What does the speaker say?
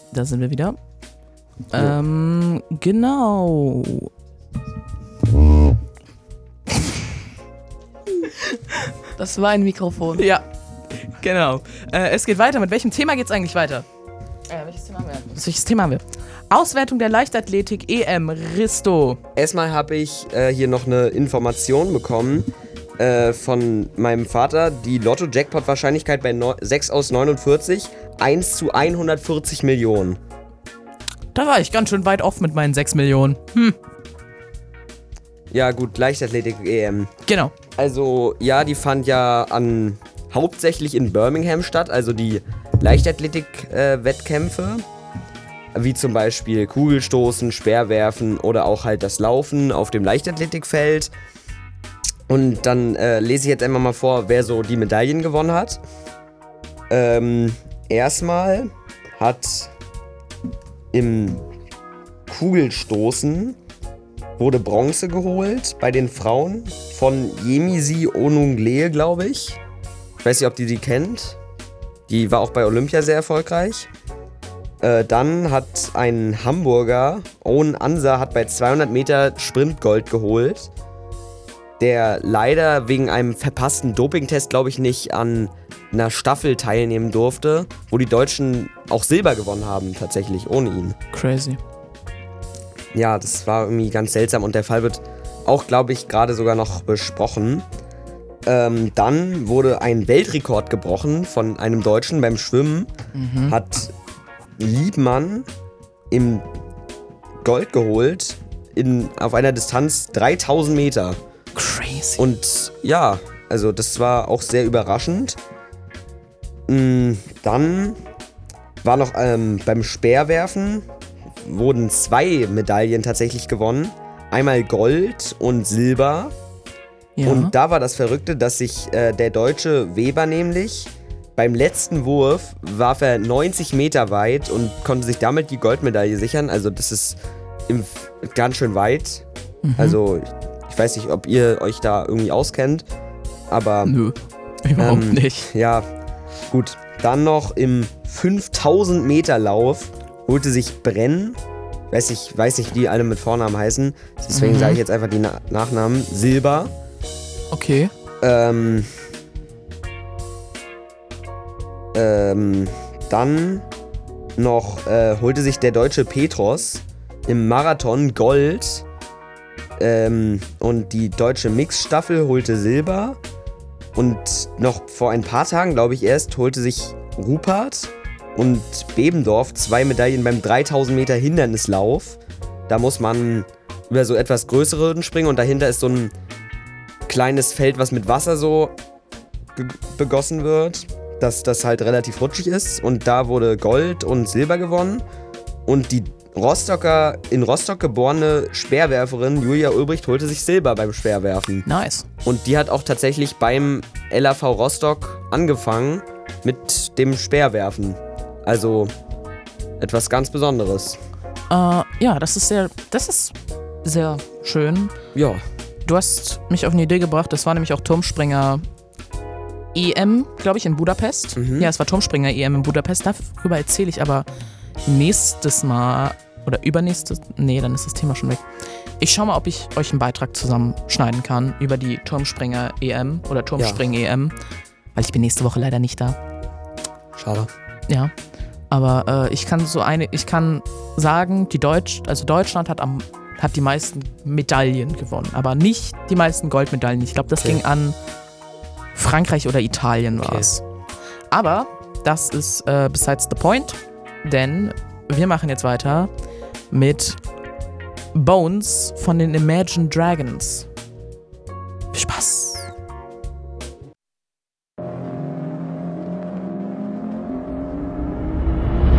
Da sind wir wieder. Genau. Das war ein Mikrofon. Ja, genau. Es geht weiter. Mit welchem Thema geht's eigentlich weiter? Welches Thema haben wir? Auswertung der Leichtathletik EM Risto. Erstmal habe ich hier noch eine Information bekommen von meinem Vater. Die Lotto-Jackpot-Wahrscheinlichkeit bei 6 aus 49, 1 zu 140 Millionen. Da war ich ganz schön weit off mit meinen 6 Millionen. Ja gut, Leichtathletik-EM. Genau. Also ja, die fand ja hauptsächlich in Birmingham statt, also die Leichtathletik-Wettkämpfe. Wie zum Beispiel Kugelstoßen, Speerwerfen oder auch halt das Laufen auf dem Leichtathletikfeld. Und dann lese ich jetzt einmal mal vor, wer so die Medaillen gewonnen hat. Erstmal hat im Kugelstoßen wurde Bronze geholt bei den Frauen von Yemisi Onunglee, glaube ich. Ich weiß nicht, ob die kennt. Die war auch bei Olympia sehr erfolgreich. Dann hat ein Hamburger, Owen Ansa, hat bei 200 Meter Sprintgold geholt. Der leider wegen einem verpassten Dopingtest, glaube ich, nicht an einer Staffel teilnehmen durfte, wo die Deutschen auch Silber gewonnen haben, tatsächlich, ohne ihn. Crazy. Ja, das war irgendwie ganz seltsam und der Fall wird auch, glaube ich, gerade sogar noch besprochen. Dann wurde ein Weltrekord gebrochen von einem Deutschen beim Schwimmen. Hat Liebmann im Gold geholt auf einer Distanz 3000 Meter. Crazy. Und ja, also das war auch sehr überraschend. Dann war noch beim Speerwerfen wurden 2 Medaillen tatsächlich gewonnen. Einmal Gold und Silber. Ja. Und da war das Verrückte, dass sich der deutsche Weber nämlich beim letzten Wurf warf er 90 Meter weit und konnte sich damit die Goldmedaille sichern. Also das ist ganz schön weit. Also ich weiß nicht, ob ihr euch da irgendwie auskennt, aber Nö, überhaupt nicht. ja, gut. Dann noch im 5000 Meter Lauf holte sich Brenn, weiß nicht, wie die alle mit Vornamen heißen, deswegen sage ich jetzt einfach die Nachnamen, Silber. Okay. Dann noch holte sich der deutsche Petros im Marathon Gold. Und die deutsche Mixstaffel holte Silber. Und noch vor ein paar Tagen, glaube ich erst, holte sich Rupert und Bebendorf 2 Medaillen beim 3000 Meter Hindernislauf. Da muss man über so etwas größere Hürden springen und dahinter ist so ein kleines Feld, was mit Wasser so begossen wird, dass das halt relativ rutschig ist. Und da wurde Gold und Silber gewonnen. Und die in Rostock geborene Speerwerferin Julia Ulbricht holte sich Silber beim Speerwerfen. Nice. Und die hat auch tatsächlich beim LAV Rostock angefangen mit dem Speerwerfen. Also etwas ganz Besonderes. Ja, das ist sehr schön. Ja. Du hast mich auf eine Idee gebracht, das war nämlich auch Turmspringer EM, glaube ich, in Budapest. Ja, es war Turmspringer EM in Budapest. Darüber erzähle ich aber nächstes Mal oder übernächstes. Nee, dann ist das Thema schon weg. Ich schau mal, ob ich euch einen Beitrag zusammenschneiden kann über die Turmspringer EM oder Turmspring EM, weil ich bin nächste Woche leider nicht da. Schade. Ja, aber ich kann sagen, Deutschland hat die meisten Medaillen gewonnen, aber nicht die meisten Goldmedaillen. Ich glaube, das ging an Frankreich oder Italien war es. Aber das ist besides the point, denn wir machen jetzt weiter mit Bones von den Imagine Dragons. Viel Spaß!